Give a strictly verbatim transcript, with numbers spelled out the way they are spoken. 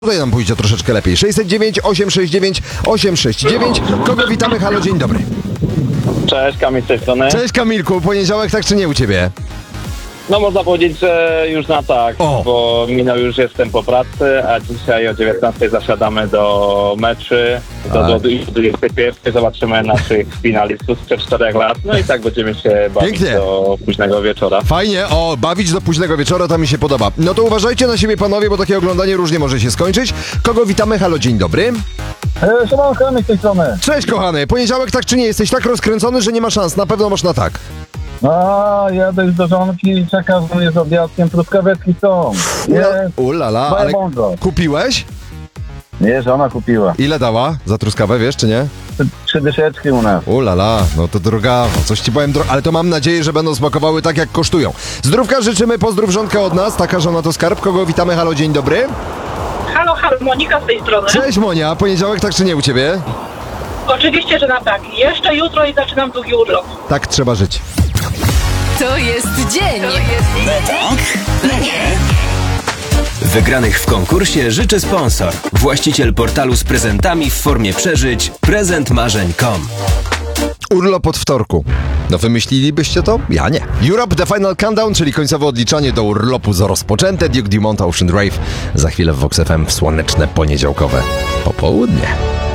Tutaj nam pójdzie troszeczkę lepiej. sześćset dziewięć, osiemset sześćdziesiąt dziewięć, osiemset sześćdziesiąt dziewięć. Kogo witamy? Halo, dzień dobry. Cześć, Kamil z tej strony. Cześć Kamilku, poniedziałek tak czy nie u ciebie? No można powiedzieć, że już na tak, O. bo minął już jestem po pracy, a dzisiaj o dziewiętnastej zasiadamy do meczy, do, do, do dwudziestej pierwszej zobaczymy naszych finalistów sprzed czterech lat, no i tak będziemy się bawić Pięknie. do późnego wieczora. Fajnie, o, bawić do późnego wieczora, to mi się podoba. No to uważajcie na siebie panowie, bo takie oglądanie różnie może się skończyć. Kogo witamy? Halo, dzień dobry. E, Szymon Kamil z tej strony. Cześć kochany, poniedziałek tak czy nie? Jesteś tak rozkręcony, że nie ma szans, na pewno masz na tak. A, jadę już do żonki i czeka, że mnie z obiadkiem, truskaweczki są. Ula, Nie, ulala, moje ale bongo. kupiłeś? Nie, żona kupiła. Ile dała za truskawę, wiesz czy nie? Trzy, trzy dyszeczki u nas. Ulala, no to droga, coś ci powiem, dro- ale to mam nadzieję, że będą smakowały tak jak kosztują. Zdrówka życzymy, pozdrów żonkę od nas, taka żona to skarb. Kogo witamy? Halo, dzień dobry. Halo, halo, Monika z tej strony. Cześć Monia, poniedziałek tak czy nie u ciebie? Oczywiście, że na tak. Jeszcze jutro i zaczynam długi urlop. Tak trzeba żyć. To jest dzień. Wygranych w konkursie życzy sponsor. Właściciel portalu z prezentami w formie przeżyć prezent marzeń kropka com. Urlop od wtorku. No wymyślilibyście to? Ja nie. Europe The Final Countdown, czyli końcowe odliczanie do urlopu za rozpoczęte. Duke Dumont Ocean Rave. Za chwilę w Vox F M w słoneczne poniedziałkowe popołudnie.